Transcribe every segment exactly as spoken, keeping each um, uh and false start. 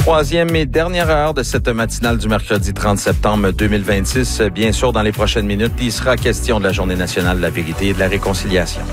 Troisième et dernière heure de cette matinale du mercredi trente septembre deux mille vingt-six. Bien sûr, dans les prochaines minutes, il sera question de la Journée nationale de la vérité et de la réconciliation.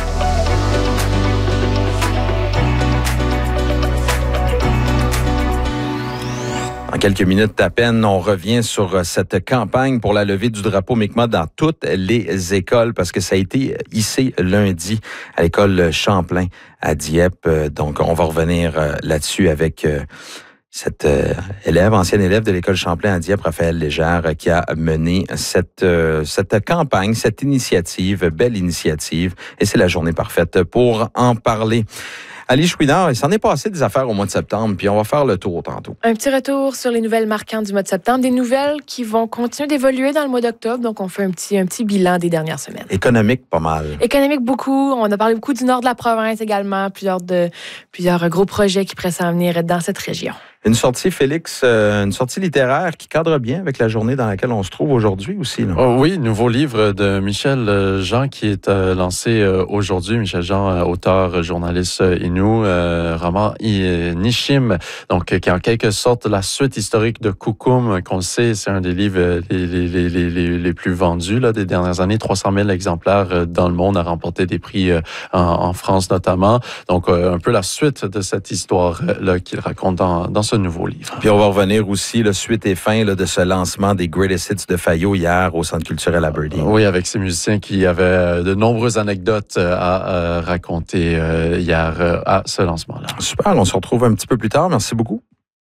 En quelques minutes à peine, on revient sur cette campagne pour la levée du drapeau Mi'kmaq dans toutes les écoles parce que ça a été hissé lundi à l'école Champlain à Dieppe. Donc, on va revenir là-dessus avec cette euh, élève, ancienne élève de l'école Champlain à Dieppe, Raphaël Légère, qui a mené cette, euh, cette campagne, cette initiative, belle initiative. Et c'est la journée parfaite pour en parler. Ali Chouinard, il s'en est passé des affaires au mois de septembre, puis on va faire le tour tantôt. Un petit retour sur les nouvelles marquantes du mois de septembre, des nouvelles qui vont continuer d'évoluer dans le mois d'octobre. Donc, on fait un petit, un petit bilan des dernières semaines. Économique, pas mal. Économique, beaucoup. On a parlé beaucoup du nord de la province également. Plusieurs, de, plusieurs gros projets qui pourraient s'en venir dans cette région. Une sortie, Félix, euh, une sortie littéraire qui cadre bien avec la journée dans laquelle on se trouve aujourd'hui aussi. Là. Oh oui, nouveau livre de Michel Jean qui est euh, lancé euh, aujourd'hui. Michel Jean, euh, auteur, journaliste euh, Innu, euh, roman Nishim, donc euh, qui est en quelque sorte la suite historique de Kukum, qu'on le sait, c'est un des livres les, les, les, les, les plus vendus là, des dernières années. trois cent mille exemplaires dans le monde, a remporté des prix euh, en, en France notamment. Donc, euh, un peu la suite de cette histoire-là qu'il raconte dans, dans ce nouveau livre. Puis on va revenir aussi, la suite et fin là, de ce lancement des Greatest Hits de Fayot hier au Centre culturel Aberdeen. Oui, avec ces musiciens qui avaient de nombreuses anecdotes à, à raconter hier à ce lancement-là. Super, on se retrouve un petit peu plus tard. Merci beaucoup.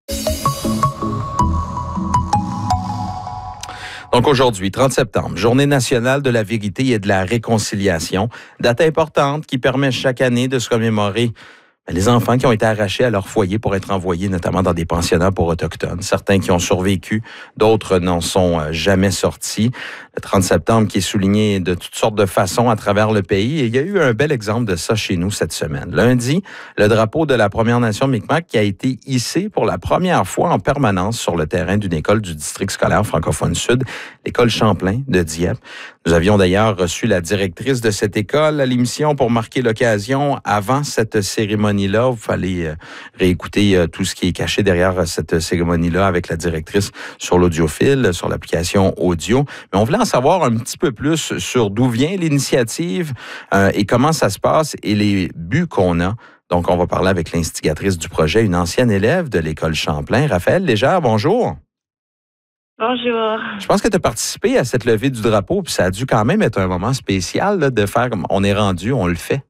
Donc aujourd'hui, trente septembre, Journée nationale de la vérité et de la réconciliation. Date importante qui permet chaque année de se commémorer les enfants qui ont été arrachés à leur foyer pour être envoyés notamment dans des pensionnats pour autochtones. Certains qui ont survécu, d'autres n'en sont jamais sortis. Le trente septembre qui est souligné de toutes sortes de façons à travers le pays. Et il y a eu un bel exemple de ça chez nous cette semaine. Lundi, le drapeau de la Première Nation Mi'kmaq qui a été hissé pour la première fois en permanence sur le terrain d'une école du district scolaire francophone sud, l'école Champlain de Dieppe. Nous avions d'ailleurs reçu la directrice de cette école à l'émission pour marquer l'occasion avant cette cérémonie-là. Vous fallait réécouter tout ce qui est caché derrière cette cérémonie-là avec la directrice sur l'audiophile, sur l'application audio. Mais on voulait en savoir un petit peu plus sur d'où vient l'initiative euh, et comment ça se passe et les buts qu'on a. Donc, on va parler avec l'instigatrice du projet, une ancienne élève de l'école Champlain, Raphaël Légère. Bonjour. Bonjour. Je pense que tu as participé à cette levée du drapeau, puis ça a dû quand même être un moment spécial là, de faire comme on est rendu, on le fait.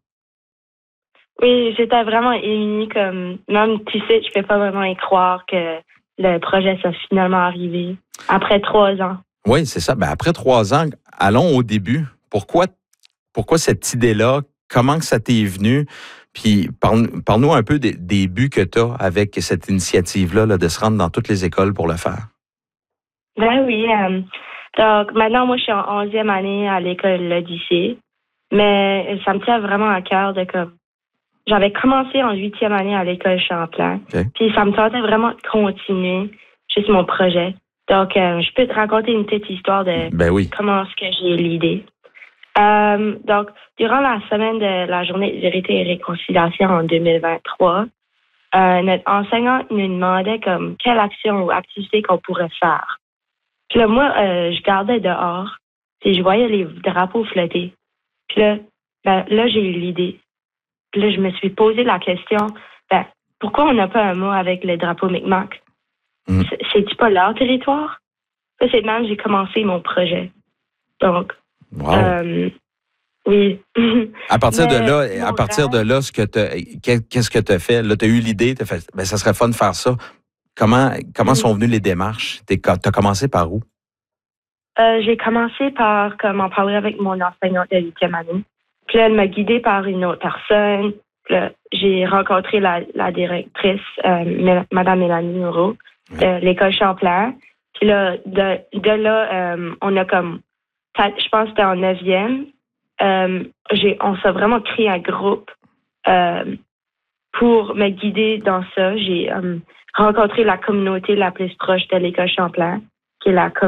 Oui, j'étais vraiment émue, comme même tu sais, je peux pas vraiment y croire que le projet soit finalement arrivé après trois ans. Oui, c'est ça. Ben, après trois ans, allons au début. Pourquoi, pourquoi cette idée-là? Comment que ça t'est venu? Puis parle, parle-nous un peu des, des buts que tu as avec cette initiative-là là, de se rendre dans toutes les écoles pour le faire. Ben oui. Euh, donc maintenant, moi, je suis en onzième année à l'école L'Odyssée, mais ça me tient vraiment à cœur de comme. J'avais commencé en huitième année à l'école Champlain, okay. Puis ça me tentait vraiment de continuer juste mon projet. Donc, euh, je peux te raconter une petite histoire de ben oui. comment est-ce que j'ai eu l'idée. Euh, donc, durant la semaine de la journée de vérité et réconciliation en deux mille vingt-trois, euh, notre enseignant nous demandait comme quelle action ou activité qu'on pourrait faire. Puis là, moi, euh, je gardais dehors, puis je voyais les drapeaux flotter. Puis là, ben, là, j'ai eu l'idée. Puis là, je me suis posé la question, ben, pourquoi on n'a pas un mot avec le drapeau Mi'kmaq? Mm. C'est-tu pas leur territoire? Là, c'est même j'ai commencé mon projet. Donc, wow. euh, oui. À partir Mais, de là, à partir rêve, de là, ce que qu'est-ce que tu as fait? Là, tu as eu l'idée, tu as fait, ben, ça serait fun de faire ça. Comment, comment mm. sont venues les démarches? Tu as commencé par où? Euh, j'ai commencé par comme, en parler avec mon enseignante de huitième année. Puis là, elle m'a guidée par une autre personne. Puis là, j'ai rencontré la, la directrice, euh, Mme Mélanie Moreau, de l'école Champlain. Puis là, de, de là, euh, on a comme, je pense que c'était en neuvième, euh, j'ai, on s'est vraiment créé un groupe euh, pour me guider dans ça. J'ai euh, rencontré la communauté la plus proche de l'école Champlain, qui est la communauté